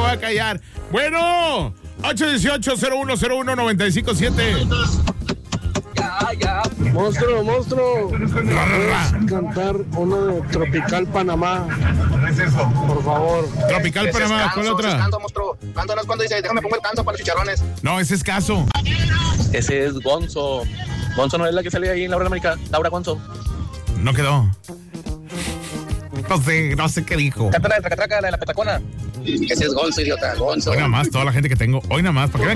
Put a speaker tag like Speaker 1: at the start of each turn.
Speaker 1: voy a callar. Bueno, 818-0101-957.
Speaker 2: Ya.
Speaker 3: Monstruo. ¿Puedes cantar uno de Tropical Panamá? Por favor.
Speaker 1: Tropical Panamá, ¿cuál otra?
Speaker 4: Canto, monstruo. Cántanos cuando dice, déjame pongo el canto para los chicharrones.
Speaker 1: No, ese es Caso.
Speaker 2: Ese es Gonzo. Gonzo no es la que salía ahí en Laura América. Laura Gonzo.
Speaker 1: No quedó. No sé qué dijo.
Speaker 2: Canta la de Tracatraca, la de la petacona.
Speaker 4: Ese es Gonzo, idiota. Gonzo.
Speaker 1: Hoy nada más, toda la gente que tengo. Hoy nada más, para que vean